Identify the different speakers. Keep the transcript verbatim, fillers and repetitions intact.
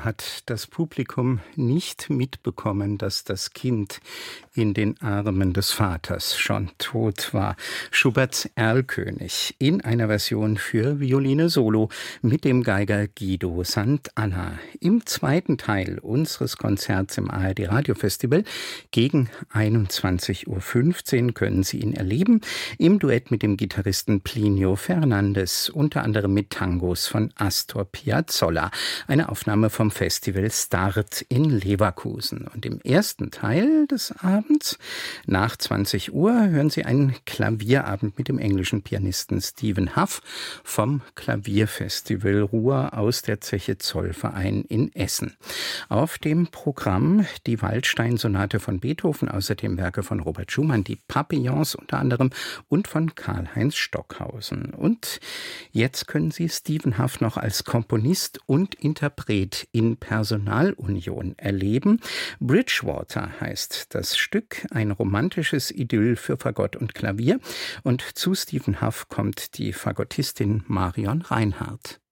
Speaker 1: hat das Publikum nicht mitbekommen, dass das Kind in den Armen des Vaters schon tot war. Schuberts Erlkönig in einer Version für Violine Solo mit dem Geiger Guido Sant'Anna. Im zweiten Teil unseres Konzerts im A R D Radiofestival gegen einundzwanzig Uhr fünfzehn können Sie ihn erleben im Duett mit dem Gitarristen Plinio Fernandes, unter anderem mit Tangos von Astor Piazzolla. Eine Aufnahme vom Festival Start in Leverkusen. Und im ersten Teil des Abends, nach zwanzig Uhr, hören Sie einen Klavierabend mit dem englischen Pianisten Stephen Hough vom Klavierfestival Ruhr aus der Zeche Zollverein in Essen. Auf dem Programm die Waldstein-Sonate von Beethoven, außerdem Werke von Robert Schumann, die Papillons unter anderem und von Karl-Heinz Stockhausen. Und jetzt können Sie Stephen Hough noch als Komponist und Interpret in Personalunion erleben. Bridgewater heißt das Stück, ein romantisches Idyll für Fagott und Klavier. Und zu Stephen Hough kommt die Fagottistin Marion Reinhardt.